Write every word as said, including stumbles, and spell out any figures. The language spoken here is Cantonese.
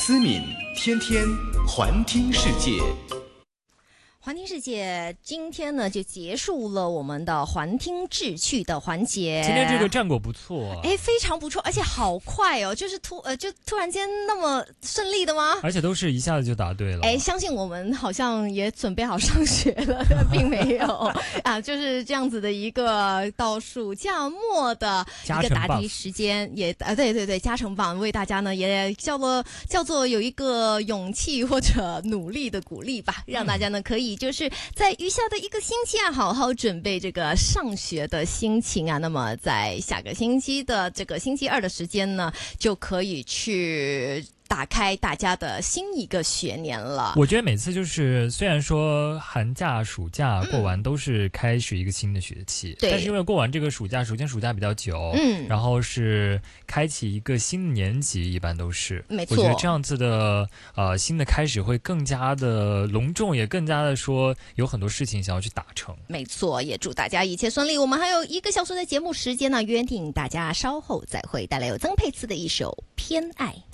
思敏天天环听世界。 环听世界，今天呢就结束了我们的环听智趣的环节。 今天这个战果不错， 哎，非常不错，而且好快哦，就是突呃就突然间那么顺利的吗？ 而且都是一下子就答对了。 哎，相信我们好像也准备好上学了，并没有啊，就是这样子的一个到暑假末的一个答题时间，也啊对对对，加成榜为大家呢也叫做叫做有一个勇气或者努力的鼓励吧，让大家呢可以。就是在余下的一个星期啊，好好准备这个上学的心情啊。那么在下个星期的这个星期二的时间呢，就可以去打开大家的新一个学年了。 我觉得每次就是虽然说寒假暑假过完都是开始一个新的学期、嗯、但是因为过完这个暑假首先暑假比较久，嗯，然后是开启一个新的年级，一般都是没错。 我觉得这样子的呃新的开始会更加的隆重，也更加的说有很多事情想要去达成。 没错，也祝大家一切顺利。我们还有一个小时的节目时间呢，约定大家稍后再会，带来有曾沛慈的一首《偏爱》。